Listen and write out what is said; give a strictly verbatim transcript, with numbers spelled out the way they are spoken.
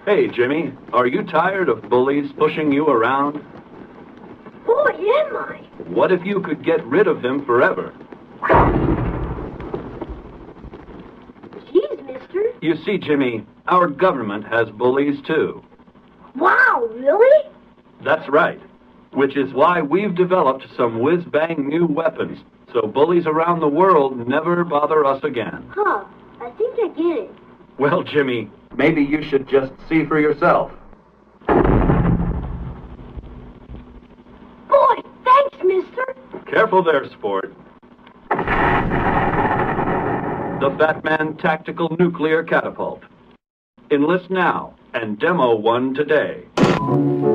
Hey, Jimmy, are you tired of bullies pushing you around? Boy, am I. What if you could get rid of them forever? Geez, mister. You see, Jimmy, our government has bullies too. Wow, really? That's right. Which is why we've developed some whiz-bang new weapons, so bullies around the world never bother us again. Huh, I think I get it. Well, Jimmy, maybe you should just see for yourself. Boy, thanks, mister. Careful there, sport. The Batman Tactical Nuclear Catapult. Enlist now and demo one today.